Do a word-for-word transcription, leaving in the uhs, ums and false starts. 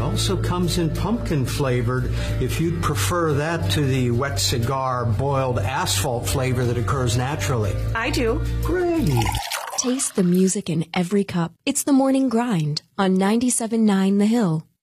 also comes in pumpkin flavored if you'd prefer that to the wet cigar boiled asphalt flavor that occurs naturally. I do. Great. Taste the music in every cup. It's the Morning Grind on ninety-seven point nine The Hill.